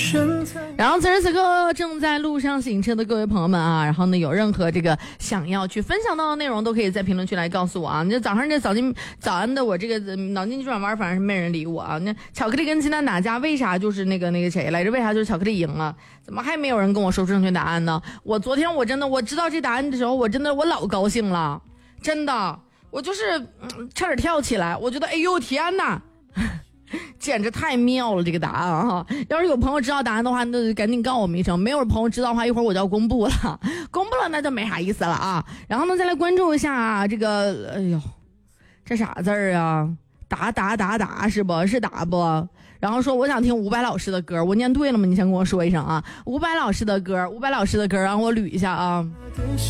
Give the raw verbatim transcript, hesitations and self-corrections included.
然后此时此刻正在路上行车的各位朋友们啊，然后呢有任何这个想要去分享到的内容，都可以在评论区来告诉我啊。你这早上这早进早安的我这个脑筋急转弯，反正是没人理我啊。那巧克力跟鸡蛋打架，为啥就是那个那个谁来着？为啥就是巧克力赢了？怎么还没有人跟我说出正确答案呢？我昨天我真的我知道这答案的时候，我真的我老高兴了，真的，我就是、嗯、差点跳起来，我觉得哎呦天哪！简直太妙了，这个答案哈！要是有朋友知道答案的话，那就赶紧告我们一声；没有朋友知道的话，一会儿我就要公布了，公布了那就没啥意思了啊。然后呢，再来关注一下啊，这个，哎呦，这啥字儿啊？答答答答是不是答不？然后说我想听伍佰老师的歌，我念对了吗？你先跟我说一声啊，伍佰老师的歌，伍佰老师的歌，让我捋一下啊。